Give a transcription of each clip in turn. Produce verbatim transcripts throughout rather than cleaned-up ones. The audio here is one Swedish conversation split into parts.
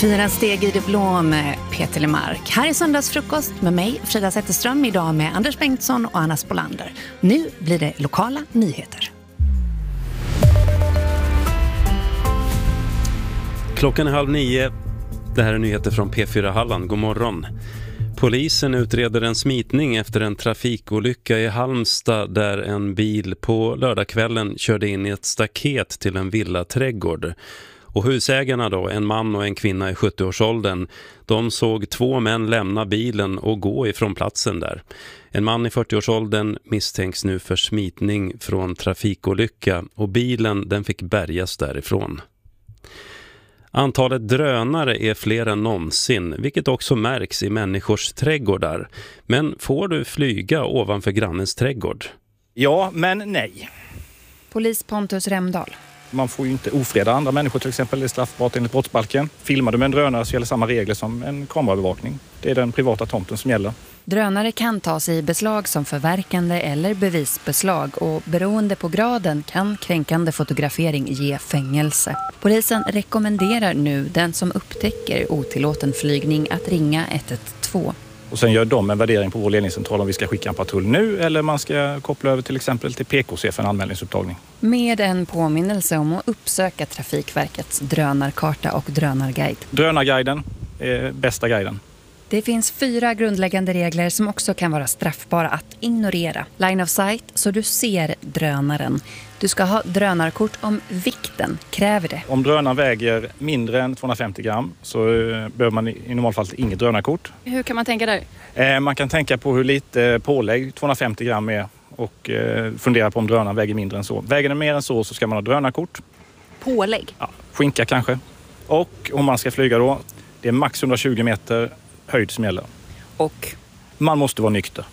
Fyra steg i det blå med Peter Lemark. Här är söndagsfrukost med mig, Frida Zetterström, idag med Anders Bengtsson och Anna Spolander. Nu blir det lokala nyheter. Klockan är halv nio. Det här är nyheter från P fyra Halland. God morgon. Polisen utreder en smitning efter en trafikolycka i Halmstad där en bil på lördagskvällen körde in i ett staket till en villaträdgård. Och husägarna då, en man och en kvinna i sjuttio-årsåldern, de såg två män lämna bilen och gå ifrån platsen där. En man i fyrtio-årsåldern misstänks nu för smitning från trafikolycka och bilen den fick bärgas därifrån. Antalet drönare är fler än någonsin, vilket också märks i människors trädgårdar. Men får du flyga ovanför grannens trädgård? Ja, men nej. Polis Pontus Remdahl. Man får ju inte ofreda andra människor, till exempel, det är straffbart enligt brottsbalken. Filmar du med en drönare så gäller samma regler som en kamerabevakning. Det är den privata tomten som gäller. Drönare kan tas i beslag som förverkande eller bevisbeslag och beroende på graden kan kränkande fotografering ge fängelse. Polisen rekommenderar nu den som upptäcker otillåten flygning att ringa ett ett två. Och sen gör de en värdering på vår ledningscentral om vi ska skicka en patrull nu eller man ska koppla över till exempel till P K C för en anmälningsupptagning. Med en påminnelse om att uppsöka Trafikverkets drönarkarta och drönarguide. Drönarguiden är bästa guiden. Det finns fyra grundläggande regler som också kan vara straffbara att ignorera. Line of sight, så du ser drönaren. Du ska ha drönarkort om vikten, kräver det. Om drönaren väger mindre än tvåhundrafemtio gram så behöver man i normalfallet inget drönarkort. Hur kan man tänka där? Eh, man kan tänka på hur lite pålägg tvåhundrafemtio gram är och eh, fundera på om drönaren väger mindre än så. Väger den mer än så så ska man ha drönarkort. Pålägg? Ja, skinka kanske. Och om man ska flyga då, det är max hundratjugo meter höjd som gäller. Och? Man måste vara nykter.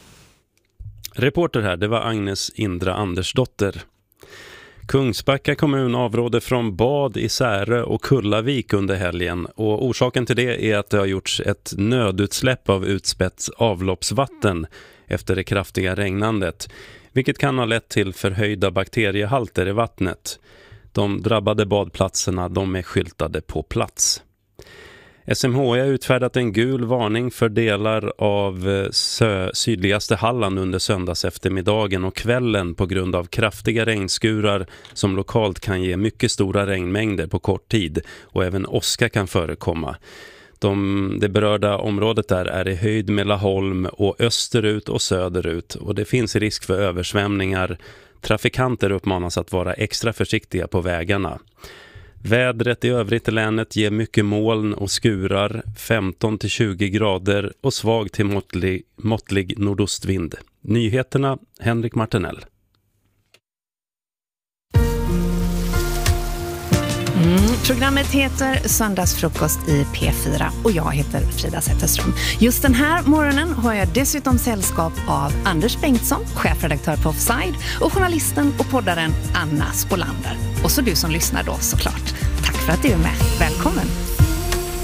Reporter här, det var Agnes Indra Andersdotter. Kungsbacka kommun avråder från bad i Särö och Kullavik under helgen och orsaken till det är att det har gjorts ett nödutsläpp av utspätt avloppsvatten efter det kraftiga regnandet, vilket kan ha lett till förhöjda bakteriehalter i vattnet. De drabbade badplatserna, de är skyltade på plats. S M H I har utfärdat en gul varning för delar av sö- sydligaste Halland under söndags eftermiddagen och kvällen på grund av kraftiga regnskurar som lokalt kan ge mycket stora regnmängder på kort tid och även åska kan förekomma. De, det berörda området där är i höjd med Laholm och österut och söderut och det finns risk för översvämningar. Trafikanter uppmanas att vara extra försiktiga på vägarna. Vädret i övrigt i länet ger mycket moln och skurar, femton till tjugo grader och svag till måttlig, måttlig nordostvind. Nyheterna, Henrik Martinell. Mm, programmet heter Söndagsfrukost i P fyra och jag heter Frida Zetterström. Just den här morgonen har jag dessutom sällskap av Anders Bengtsson, chefredaktör på Offside, och journalisten och poddaren Anna Spolander. Och så du som lyssnar då såklart. Tack för att du är med. Välkommen!